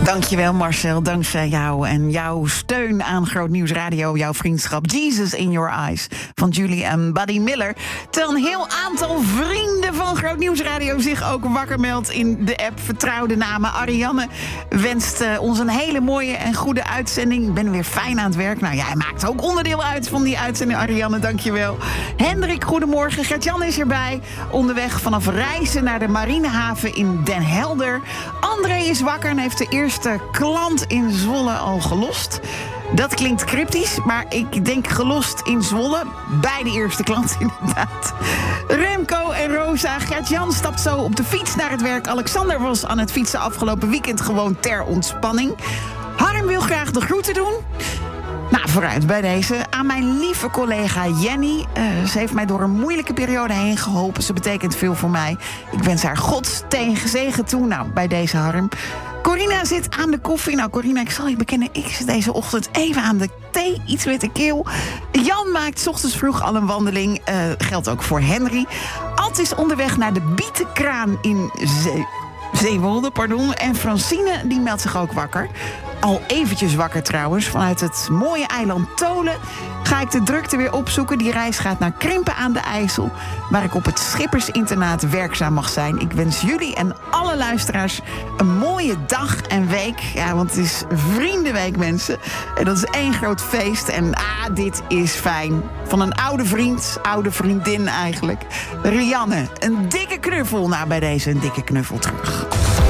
Dankjewel Marcel, dankzij jou en jouw steun aan Groot Nieuws Radio, jouw vriendschap Jesus in Your Eyes van Julie en Buddy Miller. Terwijl een heel aantal vrienden van Groot Nieuws Radio zich ook wakker meldt in de app. Vertrouwde namen. Ariane wenst ons een hele mooie en goede uitzending. Ik ben weer fijn aan het werk. Nou, jij maakt ook onderdeel uit van die uitzending, Ariane, dankjewel. Hendrik, goedemorgen. Gert-Jan is erbij. Onderweg vanaf Rijssen naar de marinehaven in Den Helder. André is wakker en heeft de eerste klant in Zwolle al gelost. Dat klinkt cryptisch, maar ik denk gelost in Zwolle. Bij de eerste klant, inderdaad. Remco en Rosa. Gert-Jan stapt zo op de fiets naar het werk. Alexander was aan het fietsen afgelopen weekend gewoon ter ontspanning. Harm wil graag de groeten doen. Nou, vooruit bij deze. Aan mijn lieve collega Jenny. Ze heeft mij door een moeilijke periode heen geholpen. Ze betekent veel voor mij. Ik wens haar Gods zegen toe. Nou, bij deze Harm. Corina zit aan de koffie. Nou, Corina, ik zal je bekennen, ik zit deze ochtend even aan de thee. Iets met de keel. Jan maakt 's ochtends vroeg al een wandeling. Geldt ook voor Henry. Ad is onderweg naar de bietenkraan in Zeewolde, pardon. En Francine, die meldt zich ook wakker. Al eventjes wakker trouwens. Vanuit het mooie eiland Tolen ga ik de drukte weer opzoeken. Die reis gaat naar Krimpen aan de IJssel, waar ik op het schippersinternaat werkzaam mag zijn. Ik wens jullie en alle luisteraars een mooie dag en week. Ja, want het is Vriendenweek, mensen. En dat is één groot feest. En dit is fijn. Van een oude vriend, oude vriendin eigenlijk. Rianne, een dikke knuffel. Nou, bij deze een dikke knuffel terug.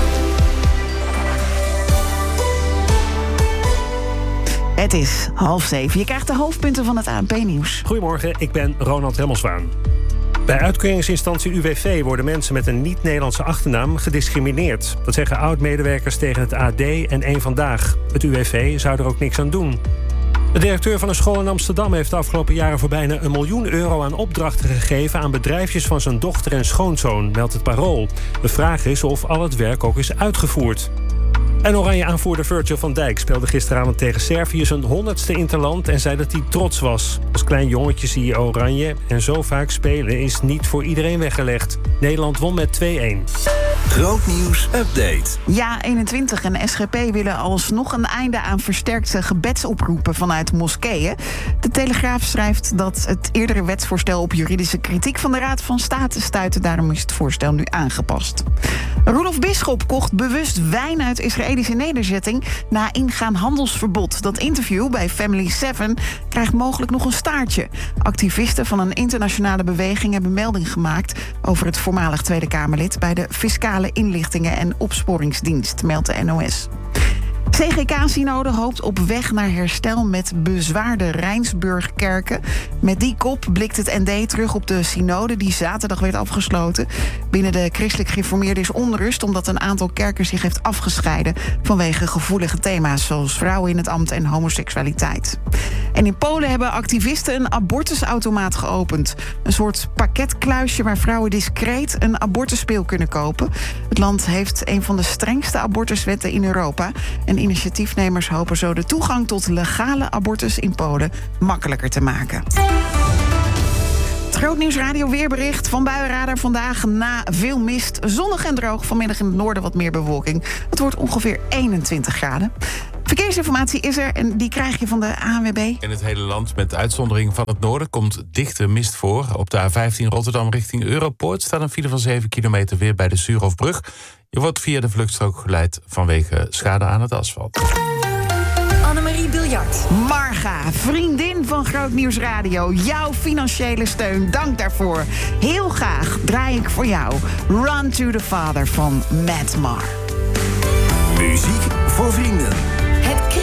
Het is 6:30. Je krijgt de hoofdpunten van het ANP-nieuws. Goedemorgen, ik ben Ronald Hemmelswaan. Bij uitkeringsinstantie UWV worden mensen met een niet-Nederlandse achternaam gediscrimineerd. Dat zeggen oud-medewerkers tegen het AD en Eén Vandaag. Het UWV zou er ook niks aan doen. De directeur van een school in Amsterdam heeft de afgelopen jaren voor bijna €1 miljoen aan opdrachten gegeven aan bedrijfjes van zijn dochter en schoonzoon, meldt het Parool. De vraag is of al het werk ook is uitgevoerd. En Oranje-aanvoerder Virgil van Dijk speelde gisteravond tegen Servië zijn 100ste interland en zei dat hij trots was. Als klein jongetje zie je Oranje en zo vaak spelen is niet voor iedereen weggelegd. Nederland won met 2-1. Groot Nieuws Update. Ja, 21 en SGP willen alsnog een einde aan versterkte gebedsoproepen vanuit moskeeën. De Telegraaf schrijft dat het eerdere wetsvoorstel op juridische kritiek van de Raad van State stuitte. Daarom is het voorstel nu aangepast. Roelof Bisschop kocht bewust wijn uit Israëlische nederzetting na ingaan handelsverbod. Dat interview bij Family 7 krijgt mogelijk nog een staartje. Activisten van een internationale beweging hebben melding gemaakt over het voormalig Tweede Kamerlid bij de Fiscale Inlichtingen en Opsporingsdienst, meldt de NOS. CGK-synode hoopt op weg naar herstel met bezwaarde Rijnsburgkerken. Met die kop blikt het ND terug op de synode die zaterdag werd afgesloten. Binnen de christelijk gereformeerden is onrust omdat een aantal kerken zich heeft afgescheiden vanwege gevoelige thema's zoals vrouwen in het ambt en homoseksualiteit. En in Polen hebben activisten een abortusautomaat geopend. Een soort pakketkluisje waar vrouwen discreet een abortuspil kunnen kopen. Het land heeft een van de strengste abortuswetten in Europa. En initiatiefnemers hopen zo de toegang tot legale abortus in Polen makkelijker te maken. Het Groot Nieuws Radio weerbericht van Buienradar vandaag na veel mist. Zonnig en droog, vanmiddag in het noorden wat meer bewolking. Het wordt ongeveer 21 graden. Verkeersinformatie is er en die krijg je van de ANWB. In het hele land, met uitzondering van het noorden, komt dichte mist voor. Op de A15 Rotterdam richting Europoort staat een file van 7 kilometer weer bij de Suurhofbrug. Je wordt via de vluchtstrook geleid vanwege schade aan het asfalt. Annemarie Biljart. Marga, vriendin van Groot Nieuws Radio. Jouw financiële steun, dank daarvoor. Heel graag draai ik voor jou Run to the Father van Matt Marr. Muziek voor vrienden.